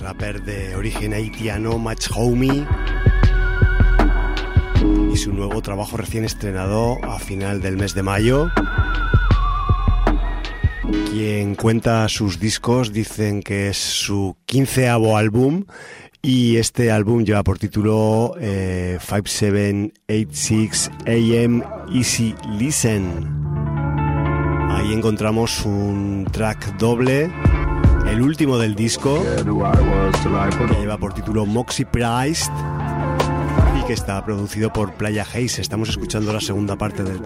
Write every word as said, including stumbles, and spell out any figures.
rapper de origen haitiano, Match Homie, y su nuevo trabajo recién estrenado a final del mes de mayo. Quien cuenta sus discos dicen que es su quinceavo álbum, y este álbum lleva por título eh, cinco siete ocho seis A M Easy Listen. Ahí encontramos un track doble, el último del disco, que lleva por título Moxie Priced y que está producido por Playa Haze. Estamos escuchando la segunda parte del